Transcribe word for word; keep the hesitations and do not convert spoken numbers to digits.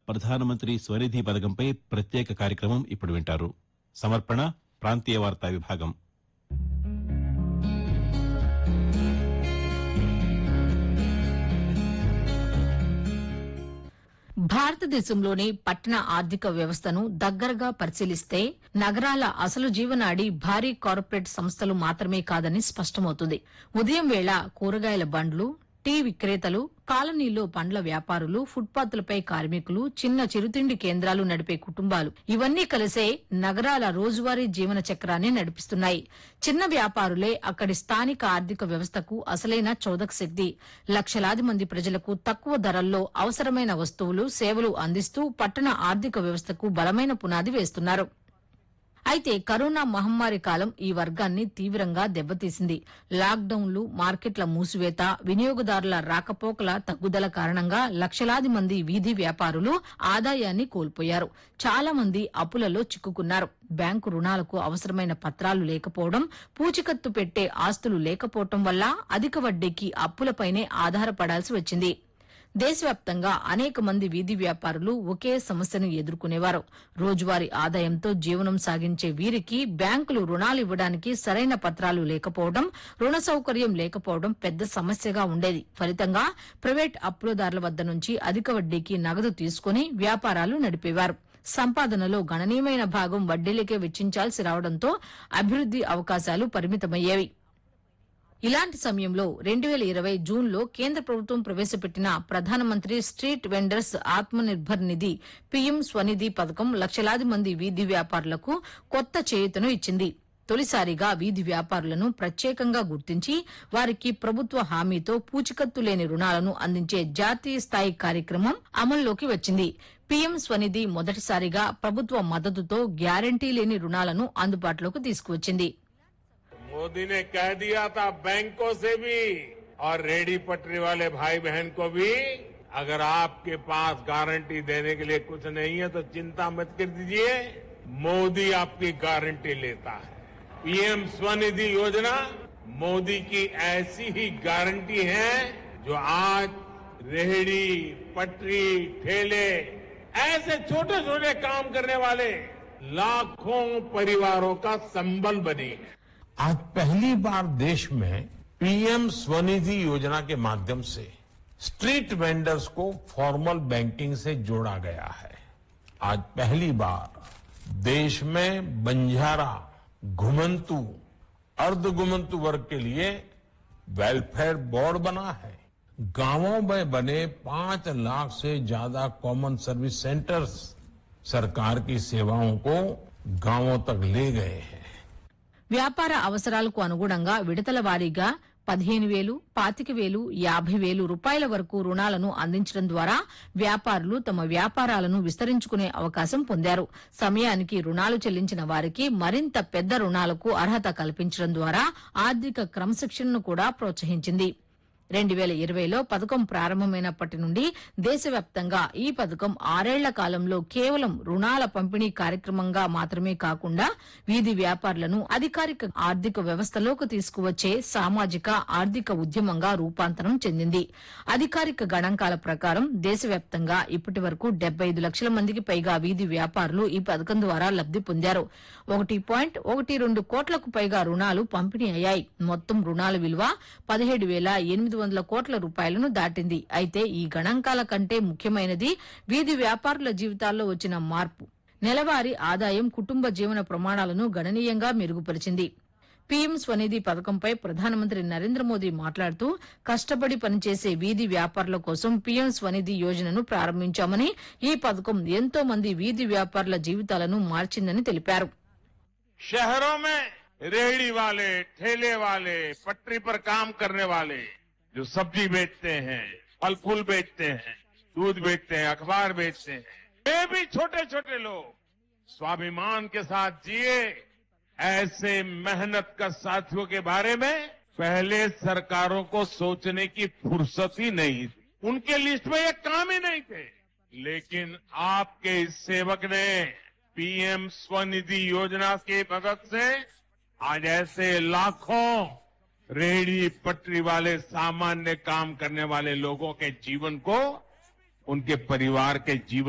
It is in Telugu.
ప్రధానమంత్రి స్వనిధి పథకంపై ప్రత్యేక కార్యక్రమం ఇప్పుడు వింటారు. సమర్పణ ప్రాంతీయ వార్తా విభాగం. భారతదేశంలోని పట్టణ ఆర్థిక వ్యవస్థను దగ్గరగా పరిశీలిస్తే నగరాల అసలు జీవనాడి భారీ కార్పొరేట్ సంస్థలు మాత్రమే కాదని స్పష్టమవుతుంది. ఉదయం వేళ కూరగాయల బండ్లు, టీ విక్రేతలు, కాలనీలో పండ్ల వ్యాపారులు, ఫుట్పాత్లపై కార్మికులు, చిన్న చిరుతిండి కేంద్రాలు నడిపే కుటుంబాలు ఇవన్నీ కలిసే నగరాల రోజువారీ జీవన చక్రాన్ని నడిపిస్తున్నాయి. చిన్న వ్యాపారులే అక్కడి స్థానిక ఆర్థిక వ్యవస్థకు అసలైన చోదక శక్తి. లక్షలాది మంది ప్రజలకు తక్కువ ధరల్లో అవసరమైన వస్తువులు, సేవలు అందిస్తూ పట్టణ ఆర్థిక వ్యవస్థకు బలమైన పునాది వేస్తున్నారు. అయితే కరోనా మహమ్మారి కాలం ఈ వర్గాన్ని తీవ్రంగా దెబ్బతీసింది. లాక్డౌన్లు, మార్కెట్ల మూసివేత, వినియోగదారుల రాకపోకల తగ్గుదల కారణంగా లక్షలాది మంది వీధి వ్యాపారులు ఆదాయాన్ని కోల్పోయారు. చాలా మంది అప్పులలో చిక్కుకున్నారు. బ్యాంకు రుణాలకు అవసరమైన పత్రాలు లేకపోవడం, పూచికత్తు పెట్టే ఆస్తులు లేకపోవడం వల్ల అధిక వడ్డీకి అప్పులపైనే ఆధారపడాల్సి వచ్చింది. దేశవ్యాప్తంగా అనేక మంది వీధి వ్యాపారులు ఒకే సమస్యను ఎదుర్కొనేవారు. రోజువారీ ఆదాయంతో జీవనం సాగించే వీరికి బ్యాంకులు రుణాలు ఇవ్వడానికి సరైన పత్రాలు లేకపోవడం, రుణ సౌకర్యం లేకపోవడం పెద్ద సమస్యగా ఉండేది. ఫలితంగా ప్రైవేట్ అప్పులదారుల వద్ద నుంచి అధిక వడ్డీకి నగదు తీసుకుని వ్యాపారాలు నడిపేవారు. సంపాదనలో గణనీయమైన భాగం వడ్డీలకే వెచ్చించాల్సి రావడంతో అభివృద్ది అవకాశాలు పరిమితమయ్యేవి. ఇలాంటి సమయంలో రెండు వేల ఇరవై జూన్లో కేంద్ర ప్రభుత్వం ప్రవేశపెట్టిన ప్రధానమంత్రి స్ట్రీట్ వెండర్స్ ఆత్మనిర్భర్ నిధి పీఎం స్వనిధి పథకం లక్షలాది మంది వీధి వ్యాపారులకు కొత్త చేయూతను ఇచ్చింది. తొలిసారిగా వీధి వ్యాపారులను ప్రత్యేకంగా గుర్తించి వారికి ప్రభుత్వ హామీతో పూచికత్తు లేని రుణాలను అందించే జాతీయ స్థాయి కార్యక్రమం అమల్లోకి వచ్చింది. పీఎం స్వనిధి మొదటిసారిగా ప్రభుత్వ మద్దతుతో గ్యారంటీ లేని రుణాలను అందుబాటులోకి తీసుకువచ్చింది. मोदी ने कह दिया था बैंकों से भी और रेडी पटरी वाले भाई बहन को भी, अगर आपके पास गारंटी देने के लिए कुछ नहीं है तो चिंता मत कर दीजिए, मोदी आपकी गारंटी लेता है. पीएम स्वनिधि योजना मोदी की ऐसी ही गारंटी है जो आज रेहड़ी, पटरी, ठेले ऐसे छोटे छोटे काम करने वाले लाखों परिवारों का संबल बनी है. आज पहली बार देश में पीएम स्वनिधि योजना के माध्यम से स्ट्रीट वेंडर्स को फॉर्मल बैंकिंग से जोड़ा गया है. आज पहली बार देश में बंजारा, घुमंतु, अर्ध घुमंतु वर्ग के लिए वेलफेयर बोर्ड बना है. गांवों में बने पांच लाख से ज्यादा कॉमन सर्विस सेंटर्स सरकार की सेवाओं को गांवों तक ले गए हैं. వ్యాపార అవసరాలకు అనుగుణంగా విడతల వారీగా పదిహేను వేలు, పాతిక వేలు, యాభై వేలు రూపాయల వరకు రుణాలను అందించడం ద్వారా వ్యాపారులు తమ వ్యాపారాలను విస్తరించుకునే అవకాశం పొందారు. సమయానికి రుణాలు చెల్లించిన వారికి మరింత పెద్ద రుణాలకు అర్హత కల్పించడం ద్వారా ఆర్థిక క్రమశిక్షణను కూడా ప్రోత్సహించింది. రెండు వేల ఇరవైలో పథకం ప్రారంభమైనప్పటి నుండి దేశవ్యాప్తంగా ఈ పథకం ఆరేళ్ల కాలంలో కేవలం రుణాల పంపిణీ కార్యక్రమంగా మాత్రమే కాకుండా వీధి వ్యాపారులను అధికారిక ఆర్థిక వ్యవస్థలోకి తీసుకువచ్చే సామాజిక ఆర్థిక ఉద్యమంగా రూపాంతరం చెందింది. అధికారిక గణాంకాల ప్రకారం దేశవ్యాప్తంగా ఇప్పటి వరకు డెబ్బై ఐదు లక్షల మందికి పైగా వీధి వ్యాపారులు ఈ పథకం ద్వారా లబ్ది పొందారు. ఒకటి పాయింట్ ఒకటి రెండు కోట్లకు పైగా రుణాలు పంపిణీ అయ్యాయి. మొత్తం రుణాల విలువ పదిహేడు వేల ఎనిమిది వందల కోట్ల రూపాయలను దాటింది. అయితే ఈ గణాంకాల కంటే ముఖ్యమైనది వీధి వ్యాపారుల జీవితాల్లో వచ్చిన మార్పు. నెలవారీ ఆదాయం కుటుంబ జీవన ప్రమాణాలను గణనీయంగా మెరుగుపరిచింది. పీఎం స్వనిధి పథకంపై ప్రధానమంత్రి నరేంద్ర మోదీ మాట్లాడుతూ కష్టపడి పనిచేసే వీధి వ్యాపారుల కోసం పీఎం స్వనిధి యోజనను ప్రారంభించామని, ఈ పథకం ఎంతో మంది వీధి వ్యాపారుల జీవితాలను మార్చిందని తెలిపారు. शहरों में रेहड़ी वाले, ठेले वाले, पटरी पर काम करने वाले, जो सब्जी बेचते हैं, फल फूल बेचते हैं, दूध बेचते हैं, अखबार बेचते हैं, ये भी छोटे छोटे लोग स्वाभिमान के साथ जिए. ऐसे मेहनत का साथियों के बारे में पहले सरकारों को सोचने की फुर्सत ही नहीं थी. उनके लिस्ट में ये काम ही नहीं थे. लेकिन आपके इस सेवक ने पीएम स्वनिधि योजना की मदद से आज ऐसे लाखों रेहड़ी पटरी वाले सामान्य काम करने वाले लोगों के जीवन को, उनके परिवार के जीवन